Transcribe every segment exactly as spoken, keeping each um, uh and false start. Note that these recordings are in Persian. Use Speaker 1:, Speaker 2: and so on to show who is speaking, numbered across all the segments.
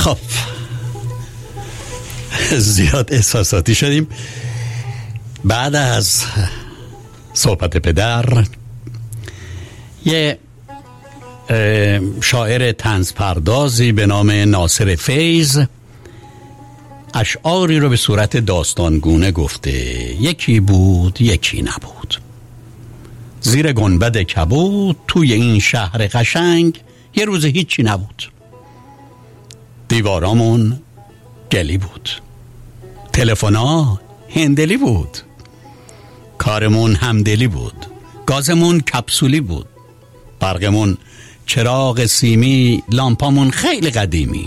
Speaker 1: خب زیاد احساساتی شدیم. بعد از صحبت پدر یه شاعر طنز پردازی به نام ناصر فیض اشعاری رو به صورت داستانگونه گفته. یکی بود یکی نبود، زیر گنبد کبود توی این شهر قشنگ یه روز هیچی نبود. دیوارامون گلی بود، تلفنا هندلی بود، کارمون همدلی بود، گازمون کپسولی بود، برقمون چراغ سیمی، لامپامون خیلی قدیمی،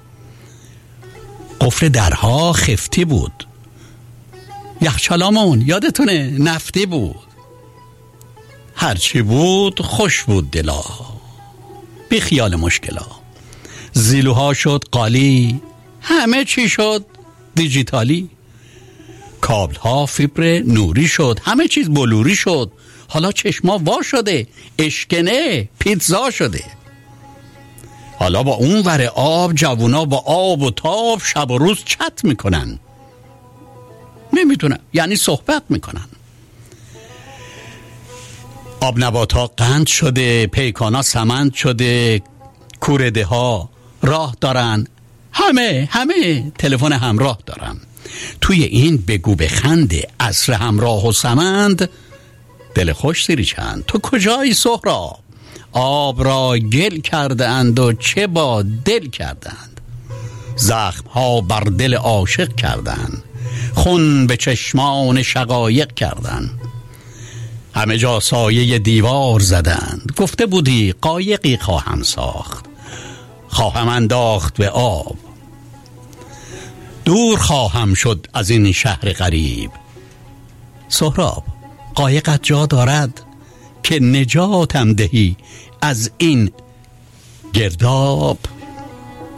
Speaker 1: قفل درها خفتی بود، یخچالامون یادتونه نفتی بود. هرچی بود خوش بود دلا، بی خیال مشکلا. زیلوها شد قالی، همه چی شد دیجیتالی. کابل ها فیبر نوری شد، همه چیز بلوری شد. حالا چشما وا شده، اشکنه پیتزا شده. حالا با اون ور آب جوونا با آب و تاب شب و روز چت میکنن، نمیدونم یعنی صحبت میکنن. آب نباتا قند شده، پیکانا سمند شده، کورده ها راه دارن، همه همه تلفن همراه دارن. توی این بگو بخنده عصر همراه و سمند، دل خوش سیری چند تو کجایی سهراب؟ آب را گل کرده اند و چه با دل کردند. زخم ها بر دل عاشق کردند، خون به چشمان شقایق کردند. همه جا سایه دیوار زدند، گفته بودی قایقی خواهم ساخت، خواهم انداخت به آب. دور خواهم شد از این شهر غریب. سهراب قایقت جا دارد که نجاتم دهی از این گرداب.